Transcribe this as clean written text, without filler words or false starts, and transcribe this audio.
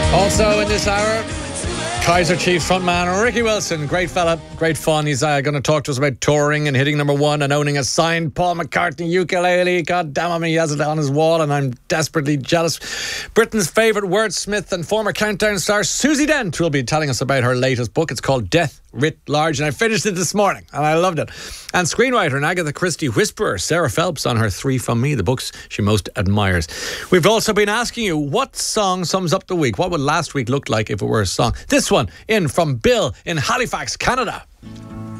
Also in this hour, Kaiser Chiefs frontman Ricky Wilson, great fella, great fun. He's going to talk to us about touring and hitting number one and owning a signed Paul McCartney ukulele. God damn it, he has it on his wall and I'm desperately jealous. Britain's favourite wordsmith and former Countdown star Susie Dent will be telling us about her latest book. It's called Death Writ Large, and I finished it this morning and I loved it. And screenwriter and Agatha Christie whisperer Sarah Phelps on her Three From Me, the books she most admires. We've also been asking you, what song sums up the week? What would last week look like if it were a song? This one in from Bill in Halifax, Canada.